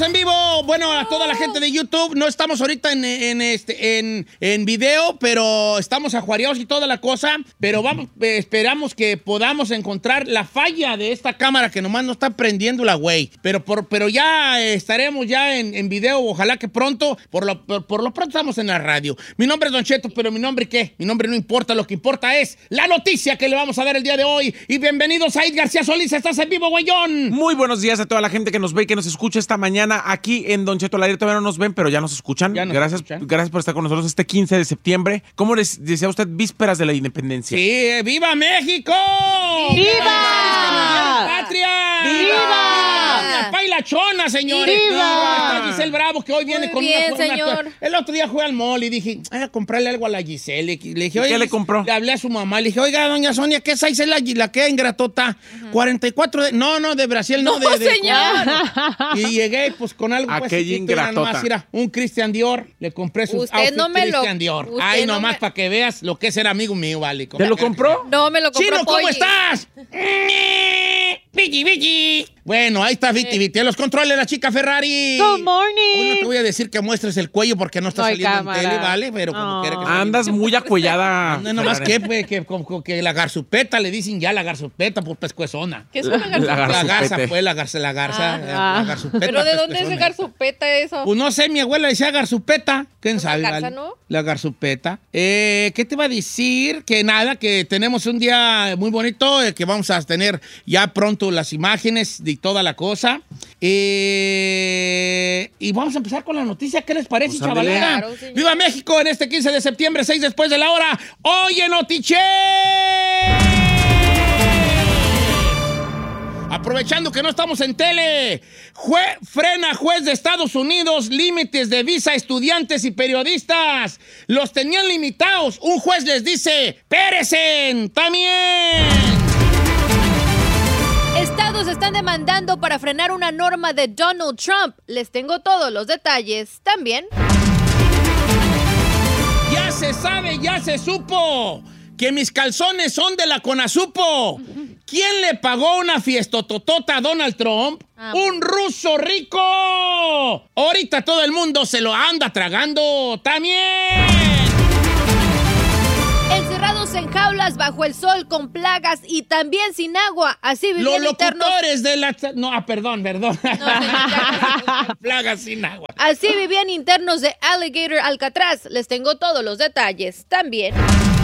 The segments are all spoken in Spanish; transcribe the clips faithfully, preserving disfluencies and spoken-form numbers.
en vivo. Bueno, a toda la gente de YouTube. No estamos ahorita en, en, este, en, en video, pero estamos ajuareados y toda la cosa. Pero vamos, eh, esperamos que podamos encontrar la falla de esta cámara que nomás no está prendiendo la güey. Pero, por, pero ya eh, estaremos ya en, en video. Ojalá que pronto. Por lo, por, por lo pronto estamos en la radio. Mi nombre es Don Cheto, pero mi nombre ¿qué? Mi nombre no importa. Lo que importa es la noticia que le vamos a dar el día de hoy. Y bienvenidos a Said García Solís. Estás en vivo, güeyón. Muy buenos días a toda la gente que nos ve y que nos escucha esta mañana aquí en Don Cheto al aire. Todavía no nos ven, pero ya nos escuchan. Ya nos gracias, escuchan. gracias por estar con nosotros este quince de septiembre. ¿Cómo les decía usted? Vísperas de la independencia. Sí, eh, ¡viva México! ¡Viva! ¡Patria! ¡Viva! ¡Pailachona, señores! ¡Viva! Está Giselle Bravo, que hoy viene Muy con bien, una, señor. una- El otro día fui al mall y dije, voy a comprarle algo a la Giselle. Le dije, ¿Y oye, qué le compró? Le hablé a su mamá, le dije, oiga, doña Sonia, ¿qué size es la, la que ingratota? cuarenta y cuatro de... No, no, de Brasil, no, No, de... de- señor. Y llegué, pues, con algo, pues, Aquella chiquito, era ingratota. nomás, mira, un Christian Dior. Le compré su Usted outfit no me lo- Christian Dior. usted Ay, no nomás me- para que veas lo que es ser amigo mío, vale. ¿Te lo compró? No, me lo compró Chino, ¿cómo Polly. estás? Vicky, Vicky. Bueno, ahí está Viti, Viti. A los controles, la chica Ferrari. Good Hoy no morning. te voy a decir que muestres el cuello porque no está No hay saliendo cámara. en tele, ¿vale? Pero como No. quiera que Andas muy acuellada. No, nomás que, pues, que, como que la garzupeta, le dicen ya la garzupeta por pescuezona. ¿Qué es una La garzupeta? La garza, garzupete. pues, la garza, la garza, Ah. la, la garzupeta. ¿Pero de dónde es pescuezona. el garzupeta eso? Pues no sé, mi abuela decía garzupeta. ¿Quién ¿Una sabe, garza, vale? no? La garzupeta. Eh, ¿Qué te iba a decir? Que nada, que tenemos un día muy bonito, eh, que vamos a tener ya pronto las imágenes de toda la cosa. Eh, y vamos a empezar con la noticia. ¿Qué les parece, Pues, ándale. chavalera? Claro, señor. ¡Viva México! En este quince de septiembre, seis después de la hora. ¡Oye, Notiche! Aprovechando que no estamos en tele, Jue- frena juez de Estados Unidos límites de visa a estudiantes y periodistas. Los tenían limitados. Un juez les dice, ¡pérecen! ¡También! Estados están demandando para frenar una norma de Donald Trump. Les tengo todos los detalles también. Ya se sabe, ya se supo que mis calzones son de la Conasupo. ¿Quién le pagó una fiestototota a Donald Trump? Ah. ¡Un ruso rico! Ahorita todo el mundo se lo anda tragando también. Encerrados en jaulas bajo el sol con plagas y también sin agua. Así Los vivían internos. locutores de la... No, ah, perdón, perdón. No, señor, ya. Plagas sin agua. Así vivían internos de Alligator Alcatraz. Les tengo todos los detalles también.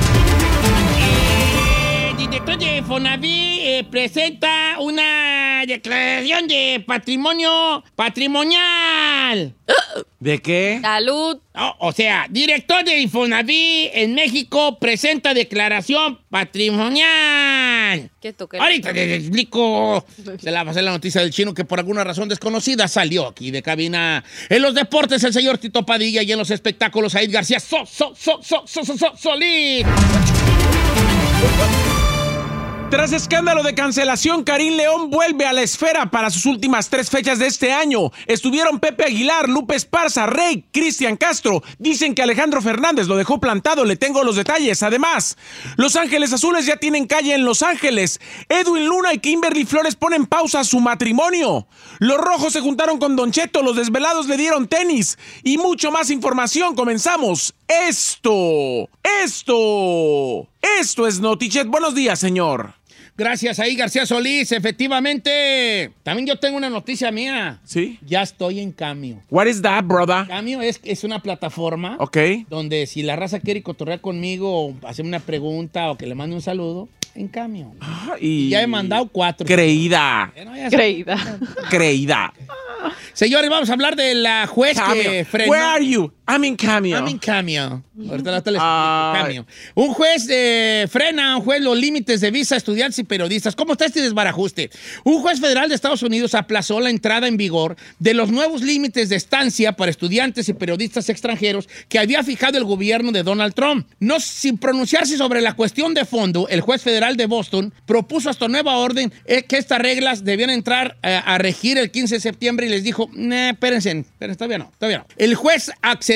El director de Fonaví eh, presenta una declaración de patrimonio patrimonial. ¿De qué? Salud. O, o sea, director de Infonaví en México presenta declaración patrimonial. ¿Qué toque? Ahorita les explico. Se la va a hacer la noticia del chino que por alguna razón desconocida salió aquí de cabina. En los deportes, el señor Tito Padilla, y en los espectáculos, Said García so, so, so, so, so, so, so, Solís. Tras escándalo de cancelación, Karim León vuelve a la esfera para sus últimas tres fechas de este año. Estuvieron Pepe Aguilar, Lupe Esparza, Rey, Cristian Castro. Dicen que Alejandro Fernández lo dejó plantado, le tengo los detalles. Además, Los Ángeles Azules ya tienen calle en Los Ángeles. Edwin Luna y Kimberly Flores ponen pausa a su matrimonio. Los Rojos se juntaron con Don Cheto, los Desvelados le dieron tenis. Y mucho más información, comenzamos. Esto, esto, esto es Notichet. Buenos días, señor. Gracias ahí, García Solís. Efectivamente. También yo tengo una noticia mía. ¿Sí? Ya estoy en Cameo. What is that, brother? Cameo es, es una plataforma Ok. donde si la raza quiere cotorrear conmigo o hacerme una pregunta o que le mande un saludo, en Cameo. Y Ya he mandado cuatro. Creída, Bueno, ya sé. Creída. creída. Señores, vamos a hablar de la juez que Cameo. frenó. Where are you? I'm in Cameo. I'm in Cameo. Ahorita la tele- Ay. Cameo. Un juez eh, frena, un juez los límites de visa a estudiantes y periodistas. ¿Cómo está este desbarajuste? Un juez federal de Estados Unidos aplazó la entrada en vigor de los nuevos límites de estancia para estudiantes y periodistas extranjeros que había fijado el gobierno de Donald Trump. No sin pronunciarse sobre la cuestión de fondo, el juez federal de Boston propuso hasta nueva orden eh, que estas reglas debían entrar eh, a regir el quince de septiembre y les dijo, nah, espérense, espérense, todavía no, todavía no. El juez accedió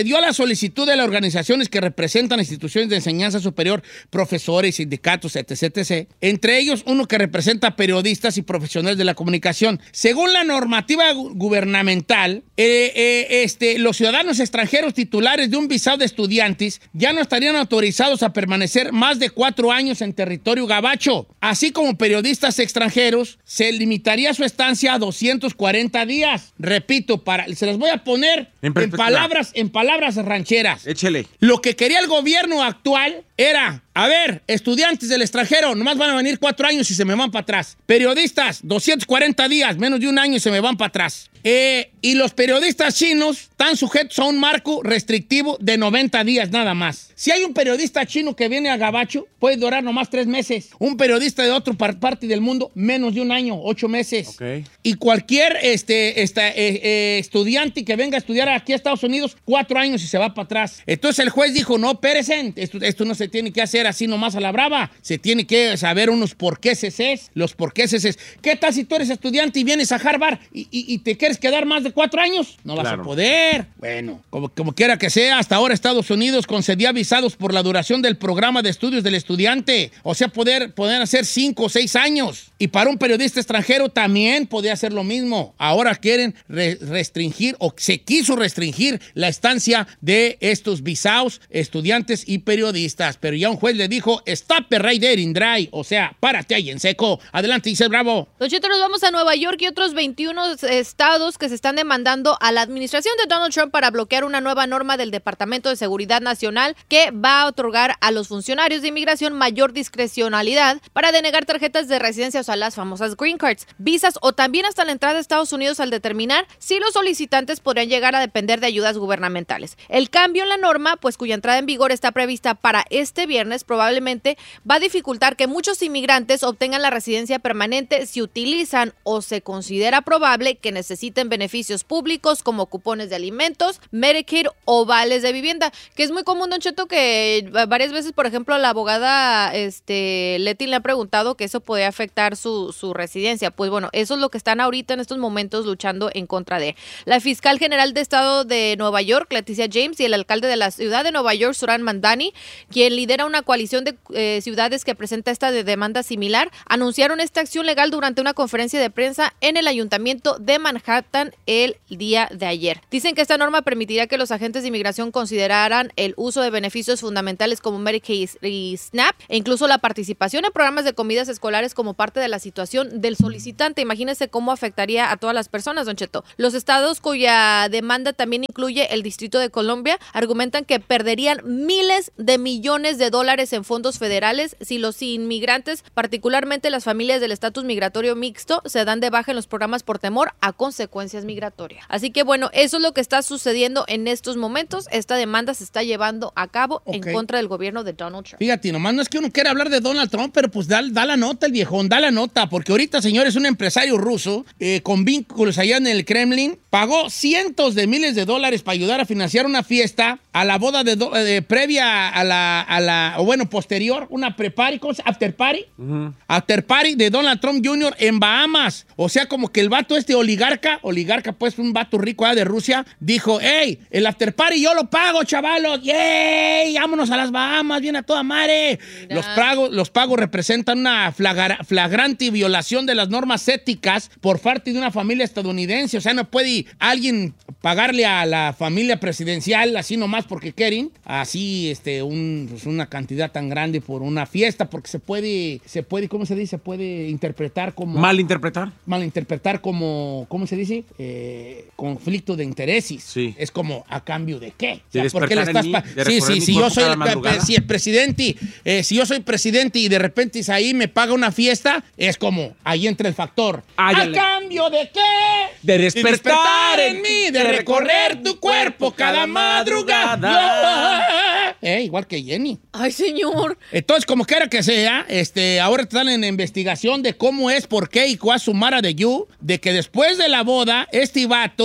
accedió a la solicitud de las organizaciones que representan instituciones de enseñanza superior, profesores, sindicatos, etc, etcétera. Entre ellos, uno que representa periodistas y profesionales de la comunicación. Según la normativa gu- gubernamental, eh, eh, este, los ciudadanos extranjeros titulares de un visado de estudiantes ya no estarían autorizados a permanecer más de cuatro años en territorio gabacho. Así como periodistas extranjeros, se limitaría su estancia a doscientos cuarenta días. Repito, para, se las voy a poner en, en, palabras, en palabras rancheras. Échele. Lo que quería el gobierno actual era, a ver, estudiantes del extranjero, nomás van a venir cuatro años y se me van para atrás. Periodistas, doscientos cuarenta días, menos de un año y se me van para atrás. Eh, y los periodistas chinos están sujetos a un marco restrictivo de noventa días nada más. Si hay un periodista chino que viene a Gabacho, puede durar nomás tres meses. Un periodista de otra par parte del mundo, menos de un año, ocho meses. Okay. Y cualquier este, este, eh, eh, estudiante que venga a estudiar aquí a Estados Unidos, cuatro años y se va para atrás. Entonces el juez dijo, no, espérense, esto, esto no se tiene que hacer así nomás a la brava. Se tiene que saber unos porquéses es, los porquéses es. ¿Qué tal si tú eres estudiante y vienes a Harvard y, y, y te quieres quedar más de cuatro años? No vas Claro. a poder. Bueno, como, como quiera que sea, hasta ahora Estados Unidos concedía visados por la duración del programa de estudios del estudiante. O sea, poder, poder hacer cinco o seis años. Y para un periodista extranjero también podía hacer lo mismo. Ahora quieren re restringir, o se quiso restringir la estancia de estos visados, estudiantes y periodistas. Pero ya un juez le dijo, stop it right there in dry. O sea, párate ahí en seco. Adelante, Giselle Bravo. Don Cheto, nos vamos a Nueva York y otros veintiuno estados que se están demandando a la administración de Donald Trump para bloquear una nueva norma del Departamento de Seguridad Nacional que va a otorgar a los funcionarios de inmigración mayor discrecionalidad para denegar tarjetas de residencia, o sea, las famosas green cards, visas o también hasta la entrada a Estados Unidos al determinar si los solicitantes podrían llegar a depender de ayudas gubernamentales. El cambio en la norma, pues cuya entrada en vigor está prevista para este viernes, probablemente va a dificultar que muchos inmigrantes obtengan la residencia permanente si utilizan o se considera probable que necesiten beneficios públicos como cupones de alimentos, Medicaid o vales de vivienda, que es muy común, Don Cheto, que varias veces, por ejemplo, la abogada este, Leti le ha preguntado que eso puede afectar su, su residencia. Pues bueno, eso es lo que están ahorita en estos momentos luchando en contra de. La fiscal general de Estado de Nueva York, Leticia James, y el alcalde de la ciudad de Nueva York, Zohran Mamdani, quien lidera una coalición de eh, ciudades que presenta esta de demanda similar, anunciaron esta acción legal durante una conferencia de prensa en el ayuntamiento de Manhattan el día de ayer. Dicen que esta norma permitirá que los agentes de inmigración consideraran el uso de beneficios fundamentales como Medicaid y SNAP e incluso la participación en programas de comidas escolares como parte de la situación del solicitante. Imagínense cómo afectaría a todas las personas, Don Cheto. Los estados cuya demanda también incluye el Distrito de Columbia argumentan que perderían miles de millones de dólares en fondos federales si los inmigrantes, particularmente las familias del estatus migratorio mixto, se dan de baja en los programas por temor a consecuencias migratorias. Así que bueno, eso es lo que está sucediendo en estos momentos. Esta demanda se está llevando a cabo okay. en contra del gobierno de Donald Trump. Fíjate, nomás no es que uno quiera hablar de Donald Trump, pero pues da, da la nota el viejón, da la nota, porque ahorita, señores, un empresario ruso eh, con vínculos allá en el Kremlin pagó cientos de miles de dólares para ayudar a financiar una fiesta a la boda de, de previa a la, a la, o bueno, posterior, una pre-party, ¿cómo se llama? After party. Uh-huh. After party de Donald Trump junior en Bahamas. O sea, como que el vato este oligarca, oligarca pues un vato rico allá de Rusia, dijo, hey, el after party yo lo pago, chavalos, yay, vámonos a las Bahamas, viene a toda madre. Los pagos, los pagos representan una flagra, flagrante violación de las normas éticas por parte de una familia estadounidense. O sea, no puede alguien pagarle a la familia presidencial así nomás porque quieren, así este, un, pues una cantidad tan grande por una fiesta, porque se puede, se puede, ¿cómo se dice? Se puede interpretar como... ¿Malinterpretar? Malinterpretar como, ¿cómo se dice? Eh, conflicto de intereses. Sí. Es como, ¿a cambio de qué? De o sea, ¿por qué le estás mí, de sí, sí, si yo soy el, si el presidente, eh, si yo soy presidente y de repente Isaí me paga una fiesta, es como, ahí entra el factor. Ay, ¿A le... cambio de qué? De despertar, de despertar en mí, de, de recorrer tu cuerpo cada madrugada. Eh, igual que Jenny. Ay, señor. Entonces, como quiera que sea, este, ahora están en investigación de cómo es, por qué y cuál su mara de you, de que después de la boda, este vato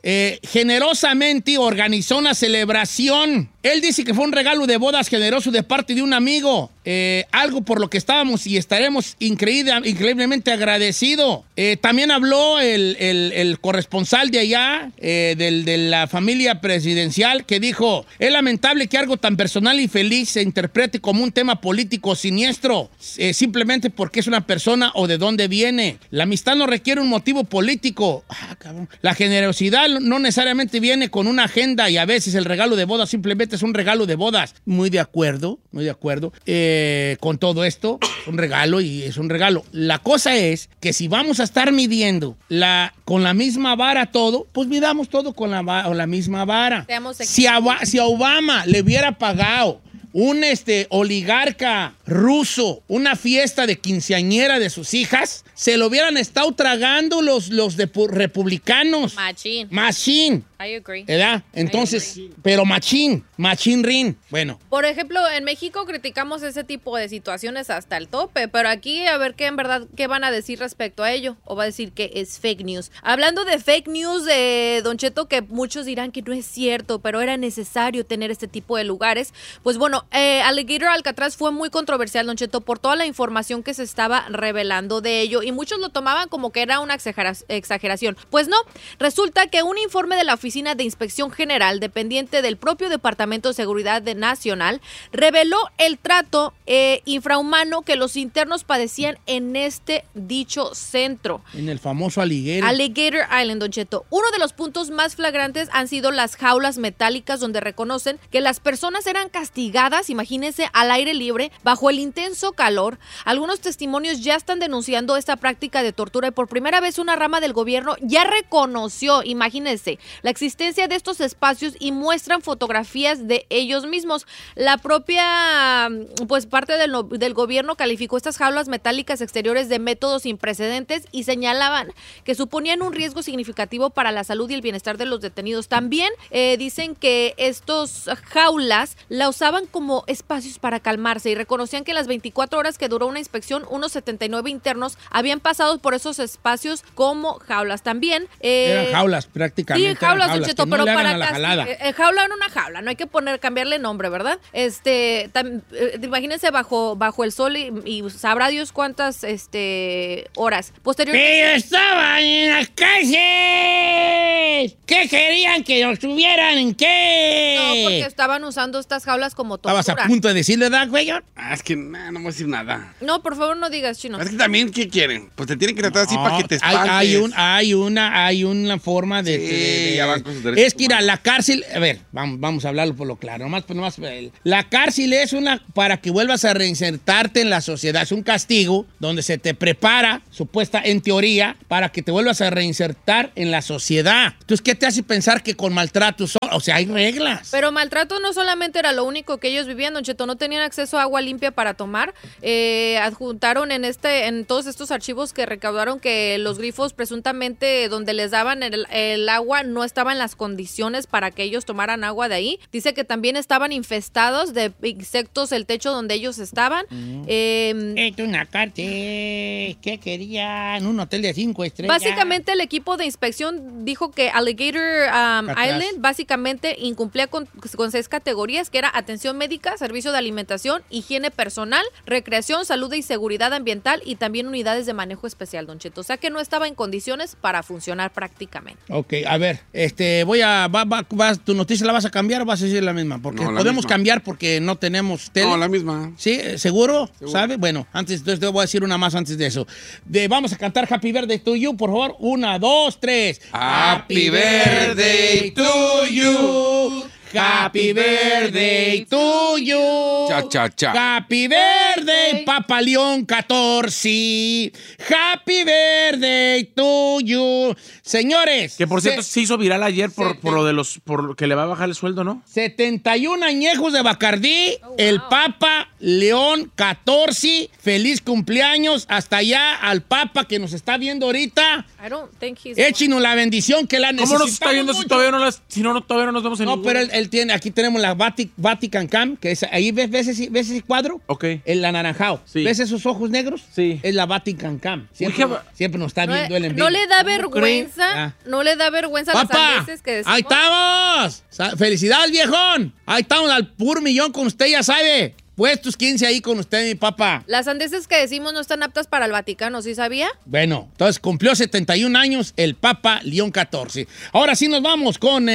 eh, generosamente organizó una celebración. Él dice que fue un regalo de bodas generoso de parte de un amigo. Eh, algo por lo que estábamos y estaremos increíble, increíblemente agradecidos. Eh, también habló el, el, el corresponsal de allá, eh, del, de la familia presidencial, que dijo: es lamentable que algo tan personal y feliz se interprete como un tema político siniestro, eh, simplemente porque es una persona o de dónde viene. La amistad no requiere un motivo político. Ah, cabrón. La generosidad no necesariamente viene con una agenda, y a veces el regalo de bodas simplemente es un regalo de bodas. Muy de acuerdo, muy de acuerdo. Eh, con todo esto, un regalo y es un regalo. La cosa es que si vamos a estar midiendo la, con la misma vara todo, pues midamos todo con la, con la misma vara. Si a, si a Obama le hubiera pagado un este, oligarca ruso una fiesta de quinceañera de sus hijas, se lo hubieran estado tragando los, los de, republicanos. Machín. Machín. I agree. ¿Verdad? Entonces, pero machín, machín rin. Bueno. Por ejemplo, en México criticamos ese tipo de situaciones hasta el tope, pero aquí a ver qué en verdad, qué van a decir respecto a ello, o va a decir que es fake news. Hablando de fake news, de Don Cheto, que muchos dirán que no es cierto, pero era necesario tener este tipo de lugares. Pues bueno, eh, Alligator Alcatraz fue muy controversial, Don Cheto, por toda la información que se estaba revelando de ello, y muchos lo tomaban como que era una exageración. Pues no, resulta que un informe de la Oficina de Inspección General, dependiente del propio Departamento de Seguridad Nacional, reveló el trato eh, infrahumano que los internos padecían en este dicho centro. En el famoso Alligator. Alligator Island, Don Cheto. Uno de los puntos más flagrantes han sido las jaulas metálicas, donde reconocen que las personas eran castigadas, imagínense, al aire libre, bajo el intenso calor. Algunos testimonios ya están denunciando esta práctica de tortura, y por primera vez una rama del gobierno ya reconoció, imagínense, la existencia de estos espacios y muestran fotografías de ellos mismos. La propia, pues, parte del, del gobierno calificó estas jaulas metálicas exteriores de métodos sin precedentes y señalaban que suponían un riesgo significativo para la salud y el bienestar de los detenidos. También eh, dicen que estos jaulas la usaban como espacios para calmarse, y reconocían que las veinticuatro horas que duró una inspección, unos setenta y nueve internos habían pasado por esos espacios como jaulas. También eh, eran jaulas prácticamente. Sí, jaulas, Don Cheto, pero no para la casi, eh, jaula era una jaula, no hay que poner cambiarle nombre, ¿verdad? Este, tam, eh, imagínense bajo bajo el sol y, y sabrá Dios cuántas este horas. Posteriormente, pero estaban en las cárceles. ¿Qué querían que nos tuvieran en qué? No, porque estaban usando estas jaulas como tortura. ¿Estabas a punto de decirle, ¿verdad, güey? Ah, es que nah, no voy a decir nada. No, por favor, no digas, Chino. Es que también, ¿qué quieren? Pues te tienen que tratar así No, para que te hay, espantes. hay, un, hay, una, hay una forma de... Sí, de- de- ya van con sus derechos es que ir a la cárcel... A ver, vamos, vamos a hablarlo por lo claro. Nomás, pues, nomás, eh, la cárcel es una para que vuelvas a reinsertarte en la sociedad. Es un castigo donde se te prepara, supuesta, en teoría, para que te vuelvas a reinsertar en la sociedad. Entonces, ¿qué te hace pensar que con maltrato son? O sea, hay reglas. Pero maltrato no solamente era lo único que ellos vivían, Don Cheto, no tenían acceso a agua limpia para tomar. Eh, adjuntaron en este, en todos estos archivos que recaudaron que los grifos presuntamente donde les daban el, el agua no estaban en las condiciones para que ellos tomaran agua de ahí. Dice que también estaban infestados de insectos el techo donde ellos estaban. Mm. Eh, Esto es una cárcel. ¿Qué querían? Un hotel de cinco estrellas. Básicamente el equipo de inspección dijo que Alligator um, Island básicamente incumplía con, con seis categorías, que era atención médica, servicio de alimentación, higiene personal, recreación, salud y seguridad ambiental, y también unidades de manejo especial, Don Cheto. O sea que no estaba en condiciones para funcionar prácticamente. Ok, a ver, este, voy a, va, va, va, ¿tu noticia la vas a cambiar o vas a decir la misma? Porque No, la podemos misma. cambiar porque no tenemos tele. No, la misma. ¿Sí? ¿Seguro? Seguro. ¿Sabe? Bueno, antes, entonces te voy a decir una más antes de eso. De, vamos a cantar Happy Birthday to You, por favor. Una, dos, tres. Happy birthday to you. Happy birthday to you. Cha, cha, cha. Happy birthday, Papa León catorce. Happy birthday to you. Señores. Que por cierto se- se hizo viral ayer por, se- por lo de los por lo que le va a bajar el sueldo, ¿no? setenta y un añejos de Bacardí, Oh, wow. el Papa León catorce. Feliz cumpleaños hasta allá al Papa que nos está viendo ahorita. I don't think he's... Échenos la bendición que la ¿Cómo necesitamos nos está viendo si mucho. todavía no las, si no, no todavía no nos vemos en No, ninguna? pero el, él tiene, aquí tenemos la Vati- Vatican Cam, que es, ahí ves, ves, ese, ves ese cuadro, Ok. el anaranjado. Sí. ¿Ves esos ojos negros? Sí. Es la Vatican Cam. Siempre, Uy, qué- siempre nos está No, viendo él en vivo. no le da ¿Cómo vergüenza, cree? Ah. no le da vergüenza a las ¡Papá! sandeces que decimos. ¡Ahí estamos! Sa- ¡Felicidades, viejón! Ahí estamos al puro millón con usted, ya sabe. Puestos quince ahí con usted, mi papá. Las sandeces que decimos no están aptas para el Vaticano, ¿sí sabía? Bueno, entonces cumplió setenta y un años el Papa León catorce. Ahora sí nos vamos con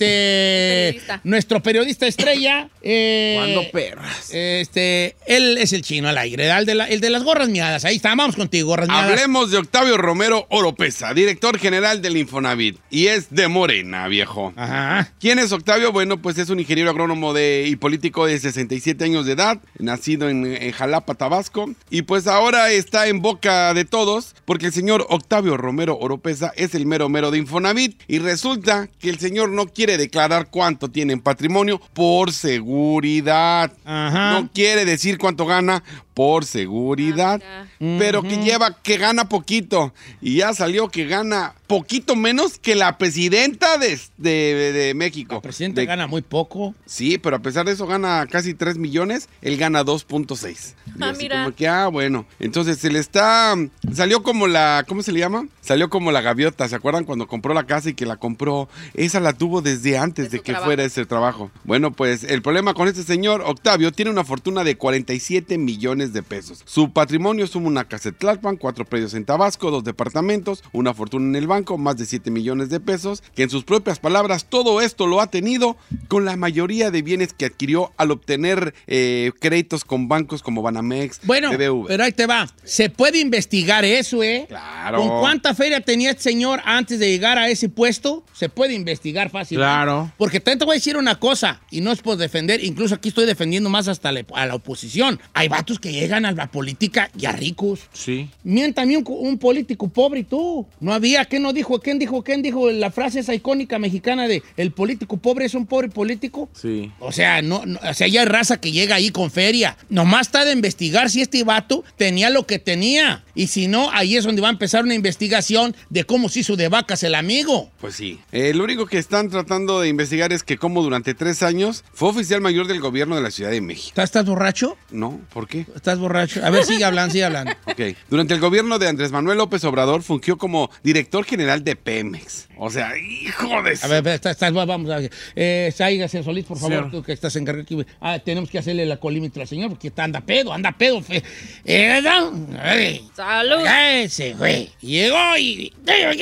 este Periodista. nuestro periodista estrella. eh, ¿Cuándo perras? Este, él es el chino al aire, el de, la- el de las gorras miadas. Ahí está, vamos contigo, gorras miadas. Hablemos de Octavio Romero Oropesa, director general del Infonavit. Y es de Morena, viejo. Ajá. ¿Quién es Octavio? Bueno, pues es un ingeniero agrónomo de, y político de sesenta y siete años de edad, nacido en, en Jalapa, Tabasco, y pues ahora está en boca de todos porque el señor Octavio Romero Oropesa es el mero mero de Infonavit y resulta que el señor no quiere declarar cuánto tiene en patrimonio por seguridad. Ajá. No quiere decir cuánto gana por seguridad, Ah, pero que lleva que gana poquito y ya salió que gana poquito menos que la presidenta de, de, de México. El presidente De- gana muy poco. Sí, pero a pesar de eso gana casi tres millones, él gana dos punto seis. Y Ah, así mira. como que, ah, bueno. Entonces se le está, salió como la, ¿cómo se le llama? Salió como la gaviota, ¿se acuerdan cuando compró la casa y que la compró? Esa la tuvo desde antes De de, su que trabajo. fuera ese trabajo. Bueno, pues el problema con este señor, Octavio, tiene una fortuna de cuarenta y siete millones de pesos. Su patrimonio suma una casa en Tlalpan, cuatro predios en Tabasco, dos departamentos, una fortuna en el banco, más de siete millones de pesos, que en sus propias palabras, todo esto lo ha tenido con la mayoría de bienes que adquirió al obtener eh, créditos con bancos como Banamex, Bueno, B B V. pero ahí te va. Se puede investigar eso, ¿eh? Claro. ¿Con cuánta feria tenía este señor antes de llegar a ese puesto? Se puede investigar fácilmente. Claro. Porque también te voy a decir una cosa, y no es por defender, incluso aquí estoy defendiendo más hasta la, a la oposición. Hay vatos que llegan a la política ya ricos. Sí. Miéntame un, un político pobre y tú. No había, ¿quién no dijo? ¿Quién dijo? ¿Quién dijo la frase esa icónica mexicana de el político pobre es un pobre político? Sí. O sea, no, no, o sea, ya hay raza que llega ahí con feria. Nomás está de investigar si este vato tenía lo que tenía. Y si no, ahí es donde va a empezar una investigación de cómo se hizo de vacas el amigo. Pues sí. Eh, lo único que están tratando de investigar es que como durante tres años fue oficial mayor del gobierno de la Ciudad de México. ¿Estás, estás borracho? No, ¿por qué? ¿Estás borracho? A ver, sigue hablando, sigue hablando. Ok. Durante el gobierno de Andrés Manuel López Obrador fungió como director general de Pemex. O sea, hijo de... A ver, a ver, estás, estás- vamos a ver. Eh, Sáigase Solís, por favor, Sí. tú que estás encargado aquí. Ah, tenemos que hacerle la colímetro al señor porque está, anda pedo, anda pedo. fe- Eh, ¿verdad? Ay, ¡Salud! ay, se fue. Llegó y...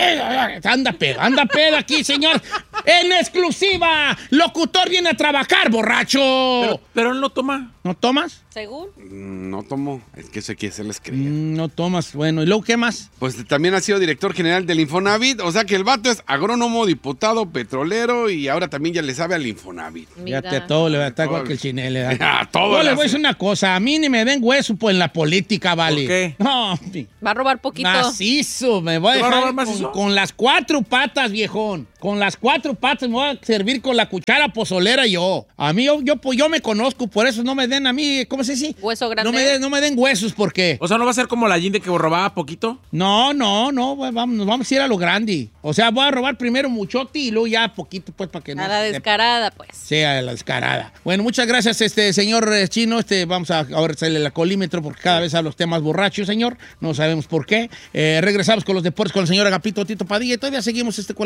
Anda pedo, anda pedo aquí, señor. En exclusiva, locutor viene a trabajar, borracho. Pero, pero él no toma. ¿No tomas? ¿Según? Mm, No tomo. Es que eso hay que hacerles creer. Mm, no tomas. Bueno, ¿y luego qué más? Pues también ha sido director general del Infonavit. O sea que el vato es agrónomo, diputado, petrolero y ahora también ya le sabe al Infonavit. Mira. Fíjate, a todo le va a estar igual que el chinele. A todo Yo le le voy a hace. decir una cosa. A mí ni me den hueso pues, en la política, vale. ¿Por qué? No, Va a robar poquito. macizo. Me voy a ¿Te va a dejar robar con, macizo? con las cuatro patas, viejón. Con las cuatro patas me voy a servir con la cuchara pozolera yo. A mí, yo, yo, pues, yo me conozco, por eso no me den a mí, ¿cómo se dice? Hueso grande. No me den, no me den huesos, ¿por qué? O sea, ¿no va a ser como la Yinde que robaba poquito? No, no, no, pues, vamos, nos vamos a ir a lo grande. O sea, voy a robar primero muchote y luego ya poquito, pues, para que no A la se- descarada, pues. sea la descarada. Bueno, muchas gracias, este señor eh, Chino. Este, vamos a ahora hacerle la colímetro porque cada vez habla usted más borracho, señor. No sabemos por qué. Eh, regresamos con los deportes con el señor Agapito Tito Padilla y todavía seguimos este con